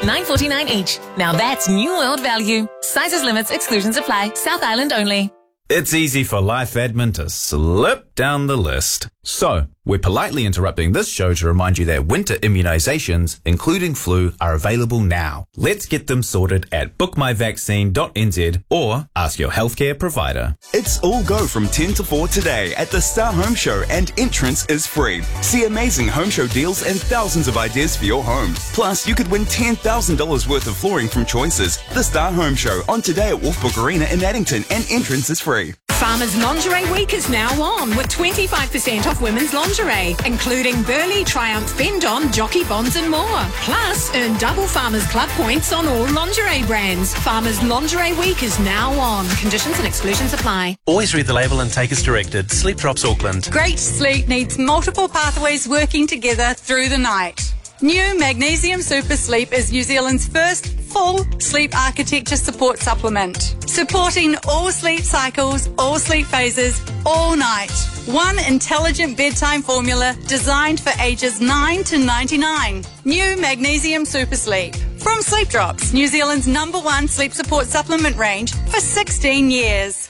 $9.49 each. Now that's New World value. Sizes, limits, exclusions apply. South Island only. It's easy for Life Admin to slip down the list. So, we're politely interrupting this show to remind you that winter immunisations, including flu, are available now. Let's get them sorted at bookmyvaccine.nz or ask your healthcare provider. It's all go from 10 to 4 today at the Star Home Show, and entrance is free. See amazing home show deals and thousands of ideas for your home. Plus, you could win $10,000 worth of flooring from Choices. The Star Home Show on today at Wolfbrook Arena in Addington, and entrance is free. Farmers Lingerie Week is now on with 25% off women's lingerie, including Burley, Triumph, Bendon, Jockey Bonds and more. Plus, earn double Farmers Club points on all lingerie brands. Farmers Lingerie Week is now on. Conditions and exclusions apply. Always read the label and take as directed. Sleep Drops Auckland. Great sleep needs multiple pathways working together through the night. New Magnesium Super Sleep is New Zealand's first full sleep architecture support supplement, supporting all sleep cycles, all sleep phases, all night. One intelligent bedtime formula designed for ages 9 to 99. New Magnesium Super Sleep. From Sleep Drops, New Zealand's #1 sleep support supplement range for 16 years.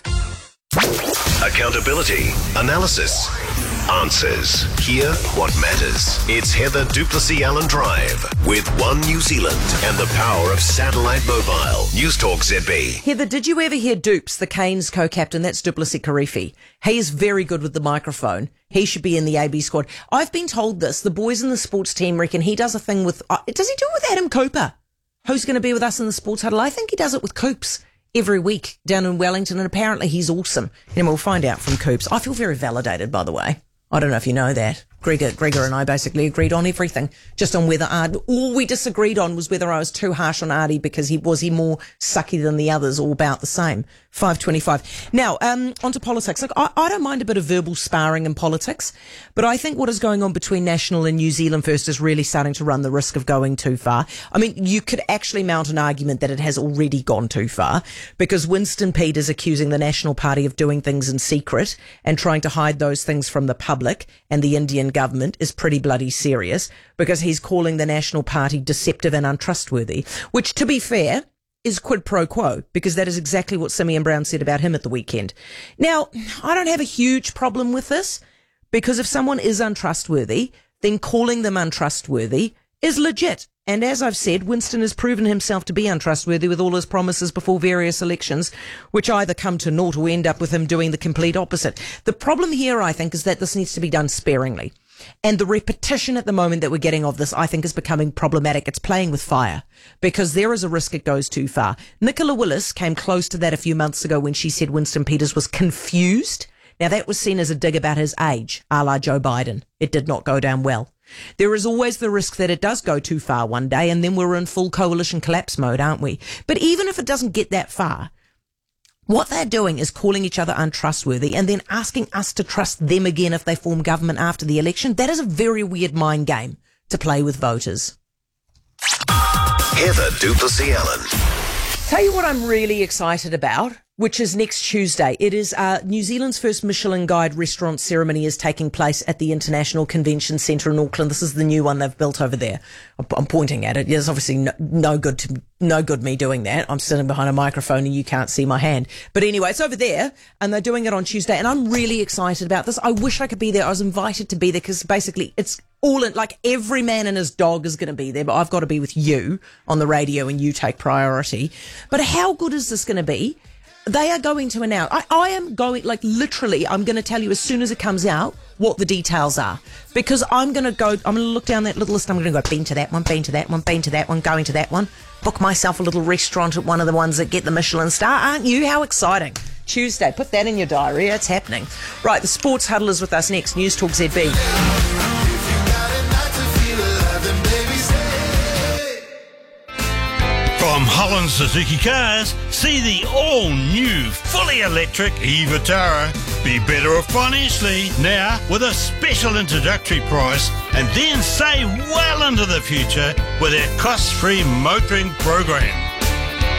Accountability, analysis, answers. Hear what matters. It's Heather Duplessis Allen Drive with One New Zealand and the power of satellite mobile. News Talk ZB. Heather, did you ever hear Dupes, the Canes co-captain? That's Duplessis Karifi. He is very good with the microphone. He should be in the AB squad. I've been told this. The boys in the sports team reckon he does a thing with... does he do it with Adam Cooper? Who's going to be with us in the sports huddle? I think he does it with Coops every week down in Wellington, and apparently he's awesome. And we'll find out from Coops. I feel very validated, by the way. I don't know if you know that. Gregor and I basically agreed on everything, just on whether all we disagreed on was whether I was too harsh on Artie because he more sucky than the others, all about the same. 5:25. Now, onto politics. Look, I don't mind a bit of verbal sparring in politics, but I think what is going on between National and New Zealand First is really starting to run the risk of going too far. I mean, you could actually mount an argument that it has already gone too far, because Winston Peters accusing the National Party of doing things in secret and trying to hide those things from the public and the Indian government is pretty bloody serious, because he's calling the National Party deceptive and untrustworthy, which, to be fair, is quid pro quo, because that is exactly what Simeon Brown said about him at the weekend. Now, I don't have a huge problem with this, because if someone is untrustworthy, then calling them untrustworthy is legit. And as I've said, Winston has proven himself to be untrustworthy with all his promises before various elections, which either come to naught or end up with him doing the complete opposite. The problem here, I think, is that this needs to be done sparingly. And the repetition at the moment that we're getting of this, I think, is becoming problematic. It's playing with fire, because there is a risk it goes too far. Nicola Willis came close to that a few months ago when she said Winston Peters was confused. Now, that was seen as a dig about his age, a la Joe Biden. It did not go down well. There is always the risk that it does go too far one day, and then we're in full coalition collapse mode, aren't we? But even if it doesn't get that far, what they're doing is calling each other untrustworthy and then asking us to trust them again if they form government after the election. That is a very weird mind game to play with voters. Heather Duplessis Allen. Tell you what I'm really excited about, which is next Tuesday. It is New Zealand's first Michelin Guide restaurant ceremony is taking place at the International Convention Centre in Auckland. This is the new one they've built over there. I'm pointing at it. There's obviously no good me doing that. I'm sitting behind a microphone and you can't see my hand. But anyway, it's over there and they're doing it on Tuesday, and I'm really excited about this. I wish I could be there. I was invited to be there because basically it's all in, like, every man and his dog is going to be there, but I've got to be with you on the radio and you take priority. But how good is this going to be? They are going to announce, I am going, like, literally, I'm going to tell you as soon as it comes out what the details are. Because I'm going to look down that little list, I'm going to go, been to that one, been to that one, been to that one, going to that one. Book myself a little restaurant at one of the ones that get the Michelin star. Aren't you? How exciting. Tuesday, put that in your diary, it's happening. Right, the Sports Huddle is with us next. News Talk ZB. From Holland Suzuki Cars, see the all-new, fully electric e-Vitara. Be better off financially now with a special introductory price, and then save well into the future with our cost-free motoring program.